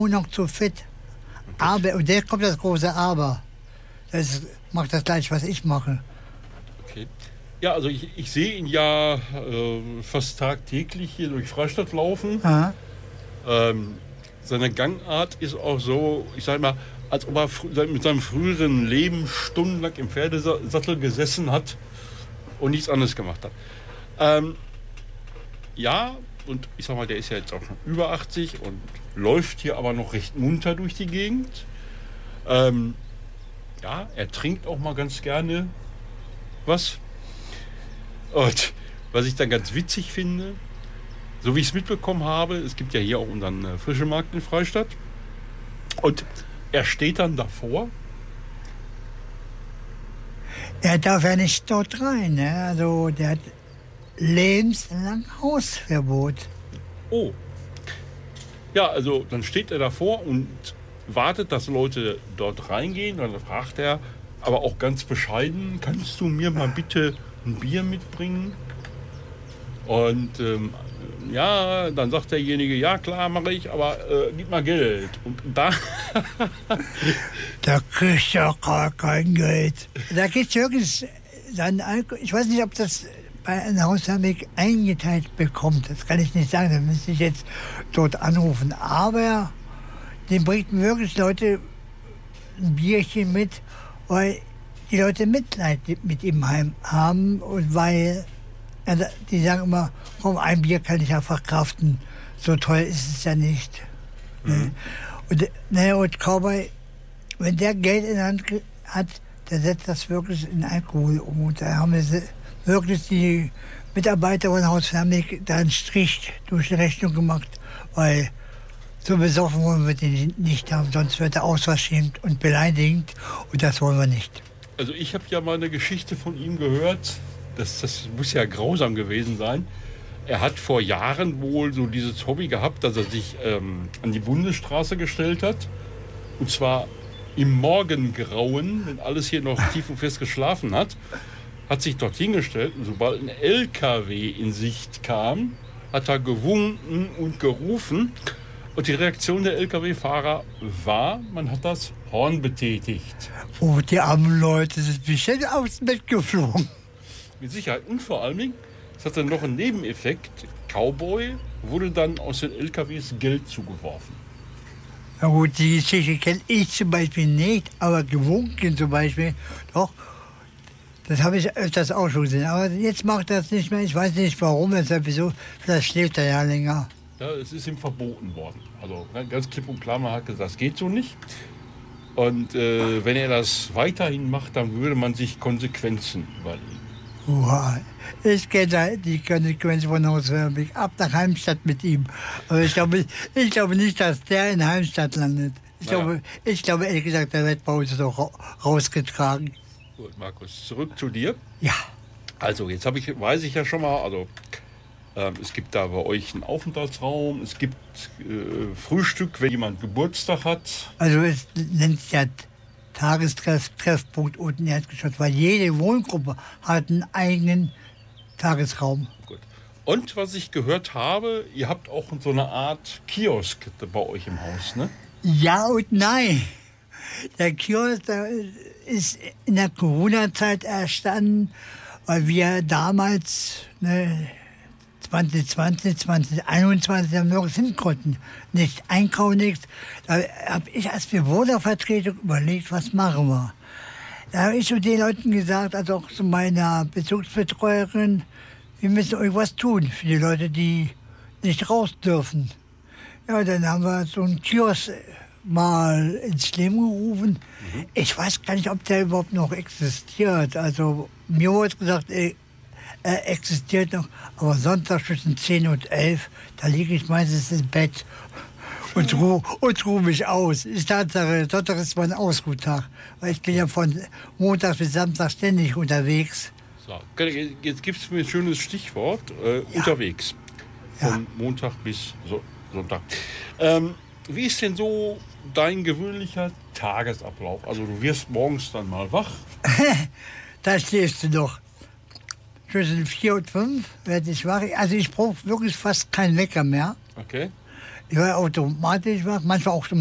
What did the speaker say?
noch zu fit. Aber, und jetzt kommt das große Aber. Das macht das gleich, was ich mache. Okay. Ja, also ich sehe ihn ja fast tagtäglich hier durch Freistadt laufen. Seine Gangart ist auch so, ich sag mal, als ob er mit seinem früheren Leben stundenlang im Pferdesattel gesessen hat und nichts anderes gemacht hat. Ja, und ich sag mal, der ist ja jetzt auch schon über 80 und läuft hier aber noch recht munter durch die Gegend. Ja, er trinkt auch mal ganz gerne was. Und was ich dann ganz witzig finde, so wie ich es mitbekommen habe, es gibt ja hier auch unseren Frischemarkt in Freistadt. Und er steht dann davor. Er darf ja nicht dort rein, ne? Also der hat lebenslang Hausverbot. Oh. Ja, also dann steht er davor und wartet, dass Leute dort reingehen. Dann fragt er, aber auch ganz bescheiden, kannst du mir mal bitte ein Bier mitbringen? Und ja, dann sagt derjenige, ja klar, mache ich, aber gib mal Geld. Und da... Da kriegst du ja gar kein Geld. Da geht's wirklich dann Alkohol. Ich weiß nicht, ob das bei einem Hausvermieter eingeteilt bekommt. Das kann ich nicht sagen, da müsste ich jetzt dort anrufen. Aber den bringt wirklich Leute ein Bierchen mit, weil die Leute Mitleid mit ihm haben und weil die sagen immer, komm, ein Bier kann ich ja verkraften. So teuer ist es ja nicht. Mhm. Und Cowboy, wenn der Geld in der Hand hat, der setzt das wirklich in Alkohol um. Und da haben wir wirklich die Mitarbeiter von Haus Fermig da einen Strich durch die Rechnung gemacht, weil so besoffen wollen wir den nicht haben, sonst wird er ausverschämt und beleidigend und das wollen wir nicht. Also ich habe ja mal eine Geschichte von ihm gehört, das muss ja grausam gewesen sein. Er hat vor Jahren wohl so dieses Hobby gehabt, dass er sich an die Bundesstraße gestellt hat. Und zwar im Morgengrauen, wenn alles hier noch tief und fest geschlafen hat, hat sich dort hingestellt. Und sobald ein LKW in Sicht kam, hat er gewunken und gerufen. Und die Reaktion der LKW-Fahrer war, man hat das Horn betätigt. Oh, die armen Leute sind bestimmt aus dem Bett geflogen. Mit Sicherheit. Und vor allem, es hat dann noch einen Nebeneffekt. Cowboy wurde dann aus den LKWs Geld zugeworfen. Na gut, die Geschichte kenne ich zum Beispiel nicht, aber gewunken zum Beispiel, doch. Das habe ich öfters auch schon gesehen. Aber jetzt macht er das nicht mehr. Ich weiß nicht warum, weshalb, wieso. Vielleicht schläft er ja länger. Ja, es ist ihm verboten worden. Also ganz klipp und klar, man hat gesagt, das geht so nicht. Und wenn er das weiterhin macht, dann würde man sich Konsequenzen überlegen. Wow. Ich kenne die Konsequenzen von Hausvermieter. Ab nach Heimstadt mit ihm. Aber ich glaube nicht, dass der in Heimstadt landet. Ich glaube ehrlich gesagt, der wird bei uns doch rausgetragen. Gut, Markus, zurück zu dir. Ja. Also, jetzt weiß ich ja schon mal, also es gibt da bei euch einen Aufenthaltsraum, es gibt Frühstück, wenn jemand Geburtstag hat. Also es nennt sich ja Tagestreffpunkt unten Erdgeschoss, weil jede Wohngruppe hat einen eigenen Tagesraum. Gut. Und was ich gehört habe, ihr habt auch so eine Art Kiosk bei euch im Haus, ne? Ja und nein. Der Kiosk ist in der Corona-Zeit entstanden, weil wir damals 2020, 2021 am nirgends hin konnten. Nicht einkaufen, nichts. Da habe ich als Bewohnervertretung überlegt, was machen wir. Da habe ich zu den Leuten gesagt, also auch zu meiner Bezugsbetreuerin, wir müssen irgendwas tun für die Leute, die nicht raus dürfen. Ja, dann haben wir so einen Kiosk mal ins Leben gerufen. Ich weiß gar nicht, ob der überhaupt noch existiert. Also mir wurde gesagt, er existiert noch, aber Sonntag zwischen 10 und 11, da liege ich meistens im Bett und ruhe mich aus. Ist Tatsache, Sonntag ist mein Ausruhtag, weil ich bin ja von Montag bis Samstag ständig unterwegs. So, jetzt gibt es mir ein schönes Stichwort, unterwegs. Von Montag bis Sonntag. Wie ist denn so dein gewöhnlicher Tagesablauf? Also du wirst morgens dann mal wach. Da schläfst du noch. Zwischen 4 und 5 werde ich wach. Also ich brauche wirklich fast keinen Wecker mehr. Okay. Ja, automatisch was, manchmal auch